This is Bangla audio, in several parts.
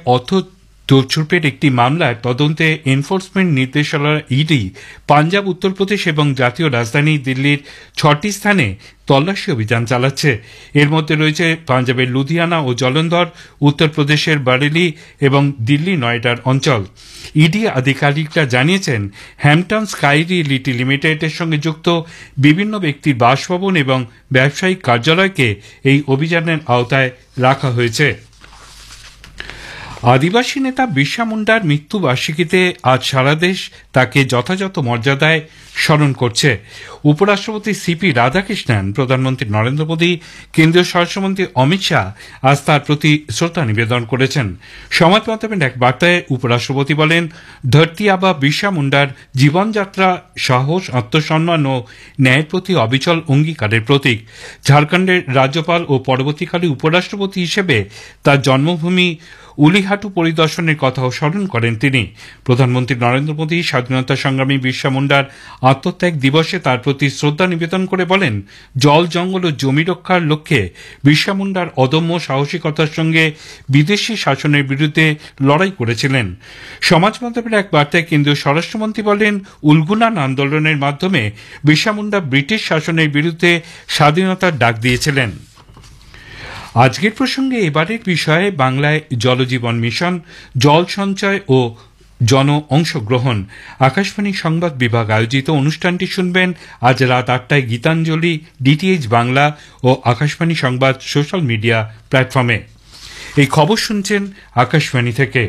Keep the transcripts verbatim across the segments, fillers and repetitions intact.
অর্থ তছরূপের একটি মামলার তদন্তে এনফোর্সমেন্ট নির্দেশালয় ইডি পাঞ্জাব, উত্তরপ্রদেশ এবং জাতীয় রাজধানী দিল্লির ছটি স্থানে তল্লাশি অভিযান চালাচ্ছে। এর মধ্যে রয়েছে পাঞ্জাবের লুধিয়ানা ও জলন্ধর, উত্তরপ্রদেশের বারেলি এবং দিল্লি নয়ডার অঞ্চল। ইডি আধিকারিকরা জানিয়েছেন, হ্যাম্পটন স্কাই রিয়েলিটি লিমিটেডের সঙ্গে যুক্ত বিভিন্ন ব্যক্তির বাসভবন এবং ব্যবসায়িক কার্যালয়কে এই অভিযানের আওতায় রাখা হয়েছে। আদিবাসী নেতা বিরসা মুন্ডার মৃত্যুবার্ষিকীতে আজ সারা দেশ তাকে যথাযথ মর্যাদায় স্মরণ করছে। উপরাষ্ট্রপতি সিপি রাধাকৃষ্ণন, প্রধানমন্ত্রী নরেন্দ্র মোদী, কেন্দ্রীয় স্বরাষ্ট্রমন্ত্রী অমিত শাহ আজ তার প্রতি শ্রদ্ধা নিবেদন করেছেন। সমাজ মাধ্যমের এক বার্তায় উপরাষ্ট্রপতি বলেন, ধরতি আবা বিরসা মুন্ডার জীবনযাত্রা সাহস, আত্মসম্মান ও ন্যায়ের প্রতি অবিচল অঙ্গীকারের প্রতীক। ঝাড়খণ্ডের রাজ্যপাল ও পরবর্তীকালে উপরাষ্ট্রপতি হিসেবে তার জন্মভূমি উলিহাটু পরিদর্শনের কথাও স্মরণ করেন তিনি। প্রধানমন্ত্রী নরেন্দ্র মোদী স্বাধীনতা সংগ্রামী বিরসা মুন্ডার আত্মত্যাগ দিবসে তার প্রতি শ্রদ্ধা নিবেদন করে বলেন, জল, জঙ্গল ও জমি রক্ষার লক্ষ্যে বিরসা মুন্ডার অদম্য সাহসিকতার সঙ্গে বিদেশি শাসনের বিরুদ্ধে লড়াই করেছিলেন। সমাজ মাধ্যমের এক বার্তায় কেন্দ্রীয় স্বরাষ্ট্রমন্ত্রী বলেন, উলগুনান আন্দোলনের মাধ্যমে বিরসা মুন্ডা ব্রিটিশ শাসনের বিরুদ্ধে স্বাধীনতার ডাক দিয়েছিলেন। আজকের প্রসঙ্গে এবারের বিষয়ে বাংলায় জলজীবন মিশন, জল সঞ্চয় ও জন অংশগ্রহণ। আকাশবাণী সংবাদ বিভাগ আয়োজিত অনুষ্ঠানটি শুনবেন আজ রাত আটটায় গীতাঞ্জলি, ডিটিএইচ বাংলা ও আকাশবাণী সংবাদ সোশ্যাল মিডিয়া প্ল্যাটফর্মে। এই খবর শুনছেন আকাশবাণী থেকে।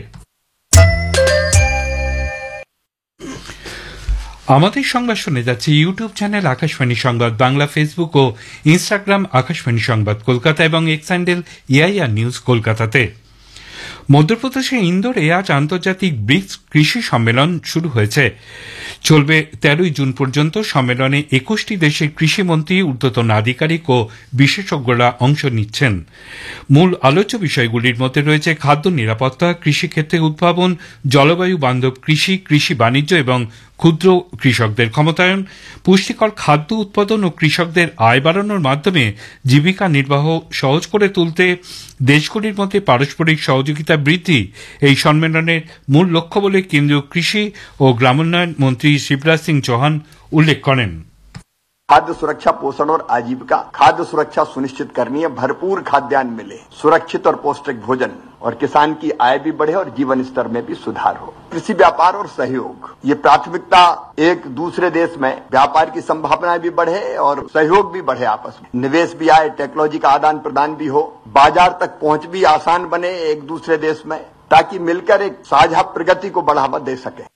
আমাদের সংবাদ শুনে যাচ্ছে ইউটিউব চ্যানেল আকাশবাণী সংবাদ বাংলা, ফেসবুক ও ইনস্টাগ্রাম আকাশবাণী সংবাদ কলকাতা এবং এক্স হ্যান্ডেল এআইআর নিউজ কলকাতাতে। মধ্যপ্রদেশের ইন্দোরে আজ আন্তর্জাতিক ব্রিক্স কৃষি সম্মেলন শুরু হয়েছে। চলবে তেরোই জুন পর্যন্ত। সম্মেলনে একুশটি দেশের কৃষিমন্ত্রী, ঊর্ধ্বতন আধিকারিক ও বিশেষজ্ঞরা অংশ নিচ্ছেন। মূল আলোচ্য বিষয়গুলির মধ্যে রয়েছে খাদ্য নিরাপত্তা, কৃষিক্ষেত্রে উদ্ভাবন, জলবায়ু বান্ধব কৃষি, কৃষি বাণিজ্য এবং ক্ষুদ্র কৃষকদের ক্ষমতায়ন, পুষ্টিকর খাদ্য উৎপাদন ও কৃষকদের আয় বাড়ানোর মাধ্যমে জীবিকা নির্বাহ সহজ করে তুলতে দেশগুলির মধ্যে পারস্পরিক সহযোগিতা বৃদ্ধি এই সম্মেলনের মূল লক্ষ্য বলে কেন্দ্রীয় কৃষি ও গ্রামোন্নয়ন মন্ত্রী শিবরাজ সিং চৌহান উল্লেখ করেন। खाद्य सुरक्षा, पोषण और आजीविका। खाद्य सुरक्षा सुनिश्चित करनी है, भरपूर खाद्यान्न मिले, सुरक्षित और पौष्टिक भोजन, और किसान की आय भी बढ़े और जीवन स्तर में भी सुधार हो। कृषि व्यापार और सहयोग, ये प्राथमिकता एक दूसरे देश में व्यापार की संभावनाएं भी बढ़े और सहयोग भी बढ़े, आपस में निवेश भी आए, टेक्नोलॉजी का आदान प्रदान भी हो, बाजार तक पहुंच भी आसान बने एक दूसरे देश में, ताकि मिलकर एक साझा प्रगति को बढ़ावा दे सके।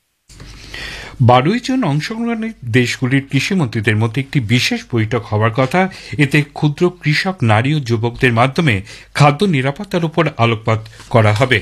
বারোই জুন অংশগ্রহণকারী দেশগুলির কৃষিমন্ত্রীদের মধ্যে একটি বিশেষ বৈঠক হওয়ার কথা। এতে ক্ষুদ্র কৃষক, নারী ও যুবকদের মাধ্যমে খাদ্য নিরাপত্তার উপর আলোকপাত করা হবে।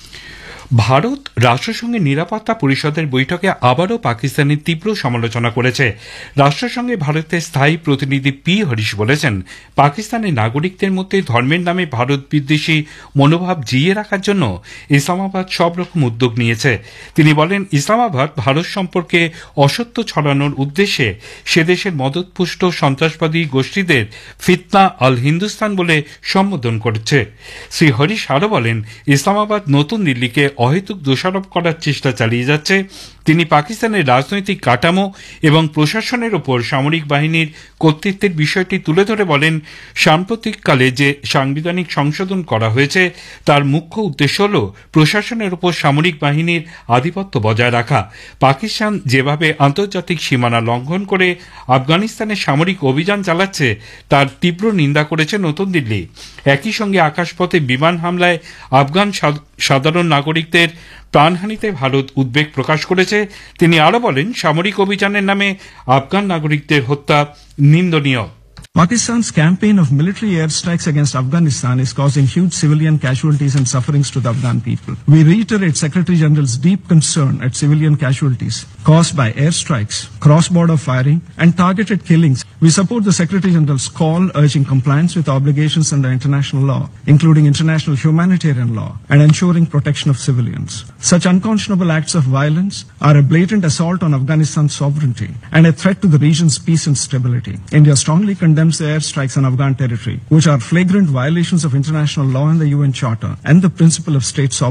ভারত রাষ্ট্রসংঘে নিরাপত্তা পরিষদের বৈঠকে আবারও পাকিস্তানের তীব্র সমালোচনা করেছে। রাষ্ট্রসংঘে ভারতের স্থায়ী প্রতিনিধি পি হরিশ বলেছেন, পাকিস্তানের নাগরিকদের মধ্যে ধর্মের নামে ভারত বিদ্বেষী মনোভাব জিইয়ে রাখার জন্য ইসলামাবাদ সব রকম উদ্যোগ নিয়েছে। তিনি বলেন, ইসলামাবাদ ভারত সম্পর্কে অসত্য ছড়ানোর উদ্দেশ্যে সে দেশের মদতপুষ্ট সন্ত্রাসবাদী গোষ্ঠীদের ফিতনা আল হিন্দুস্তান বলে সম্বোধন করছে। শ্রী হরিশ আরও বলেন, ইসলামাবাদ নতুন দিল্লিকে অহেতুক দোষারোপ করার চেষ্টা চালিয়ে যাচ্ছে। তিনি পাকিস্তানের রাজনৈতিক কাঠামো এবং প্রশাসনের ওপর সামরিক বাহিনীর কর্তৃত্বের বিষয়টি তুলে ধরে বলেন, সাম্প্রতিককালে যে সাংবিধানিক সংশোধন করা হয়েছে তার মুখ্য উদ্দেশ্য হল প্রশাসনের ওপর সামরিক বাহিনীর আধিপত্য বজায় রাখা। পাকিস্তান যেভাবে আন্তর্জাতিক সীমানা লঙ্ঘন করে আফগানিস্তানে সামরিক অভিযান চালাচ্ছে তার তীব্র নিন্দা করেছে নতুন দিল্লি। একই সঙ্গে আকাশপথে বিমান হামলায় আফগান সাধারণ নাগরিকদের প্রাণহানিতে ভারত উদ্বেগ প্রকাশ করেছে। তিনি আরও বলেন, সামরিক অভিযানের নামে আফগান নাগরিকদের হত্যা নিন্দনীয়। Pakistan's campaign of military airstrikes against Afghanistan is causing huge civilian casualties and sufferings to the Afghan people. We reiterate Secretary General's deep concern at civilian casualties caused by airstrikes, cross-border firing, and targeted killings. We support the Secretary General's call urging compliance with obligations under international law, including international humanitarian law, and ensuring protection of civilians. Such unconscionable acts of violence are a blatant assault on Afghanistan's sovereignty and a threat to the region's peace and stability. India strongly condemns the airstrikes on Afghan territory, which are flagrant violations of international law and the U N Charter and the principle of state sovereignty.